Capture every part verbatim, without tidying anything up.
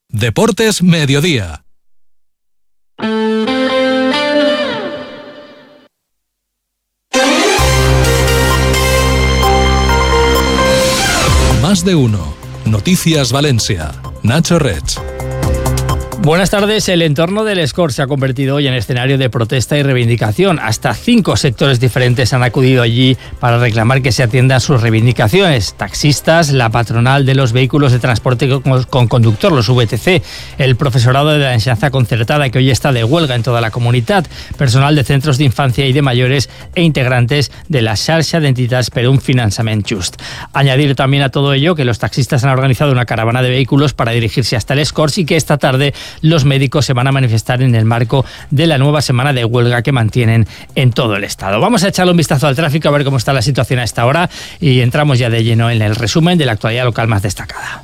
Deportes Mediodía. Más de uno. Noticias Valencia. Nacho Rech. Buenas tardes. El entorno del Escort se ha convertido hoy en escenario de protesta y reivindicación. Hasta cinco sectores diferentes han acudido allí para reclamar que se atiendan sus reivindicaciones. Taxistas, la patronal de los vehículos de transporte con, con conductor, los V T C, el profesorado de la enseñanza concertada que hoy está de huelga en toda la comunidad, personal de centros de infancia y de mayores e integrantes de la xarxa d'entitats per un finançament just. Añadir también a todo ello que los taxistas han organizado una caravana de vehículos para dirigirse hasta el Escort y que esta tarde los médicos se van a manifestar en el marco de la nueva semana de huelga que mantienen en todo el estado. Vamos a echarle un vistazo al tráfico a ver cómo está la situación a esta hora y entramos ya de lleno en el resumen de la actualidad local más destacada.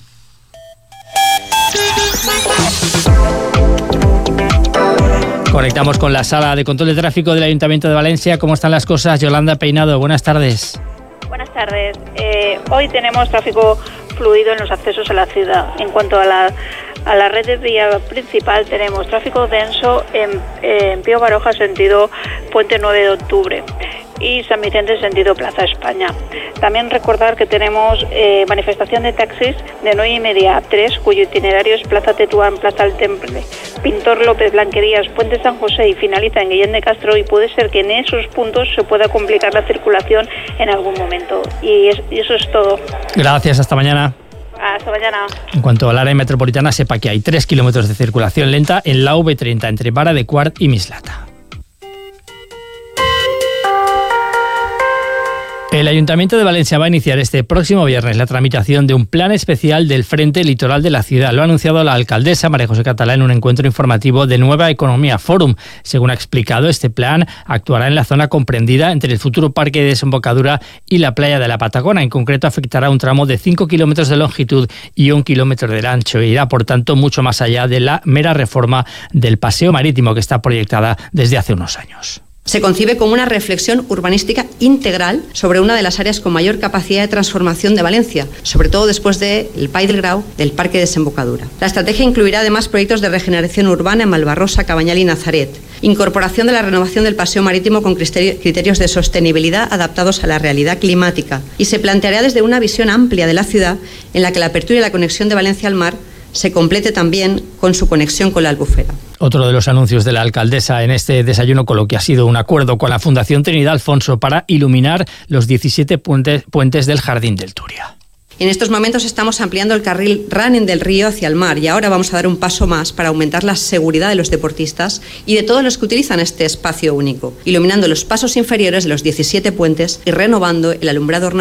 Conectamos con la sala de control de tráfico del Ayuntamiento de Valencia. ¿Cómo están las cosas? Yolanda Peinado, buenas tardes. Buenas tardes. Eh, hoy tenemos tráfico fluido en los accesos a la ciudad. En cuanto a la A la red de vía principal tenemos tráfico denso en, en Pío Baroja sentido Puente nueve de octubre y San Vicente sentido Plaza España. También recordar que tenemos eh, manifestación de taxis de nueve y media a tres, cuyo itinerario es Plaza Tetuán, Plaza del Temple, Pintor López, Blanquerías, Puente San José y finaliza en Guillén de Castro, y puede ser que en esos puntos se pueda complicar la circulación en algún momento. Y, es, y eso es todo. Gracias, hasta mañana. Hasta mañana. En cuanto al área metropolitana, sepa que hay tres kilómetros de circulación lenta en la A V treinta entre Vara de Quart y Mislata. El Ayuntamiento de Valencia va a iniciar este próximo viernes la tramitación de un plan especial del Frente Litoral de la ciudad. Lo ha anunciado la alcaldesa María José Catalá en un encuentro informativo de Nueva Economía Forum. Según ha explicado, este plan actuará en la zona comprendida entre el futuro parque de desembocadura y la playa de la Patagona. En concreto, afectará un tramo de cinco kilómetros de longitud y un kilómetro de ancho. E irá, por tanto, mucho más allá de la mera reforma del paseo marítimo que está proyectada desde hace unos años. Se concibe como una reflexión urbanística integral sobre una de las áreas con mayor capacidad de transformación de Valencia, sobre todo después del Pai del Grau del Parque de Desembocadura. La estrategia incluirá además proyectos de regeneración urbana en Malvarrosa, Cabañal y Nazaret, incorporación de la renovación del paseo marítimo con criterios de sostenibilidad adaptados a la realidad climática, y se planteará desde una visión amplia de la ciudad en la que la apertura y la conexión de Valencia al mar se complete también con su conexión con la Albufera. Otro de los anuncios de la alcaldesa en este desayuno, con lo que ha sido un acuerdo con la Fundación Trinidad Alfonso para iluminar los diecisiete puentes, puentes del Jardín del Turia. En estos momentos estamos ampliando el carril running del río hacia el mar, y ahora vamos a dar un paso más para aumentar la seguridad de los deportistas y de todos los que utilizan este espacio único, iluminando los pasos inferiores de los diecisiete puentes y renovando el alumbrado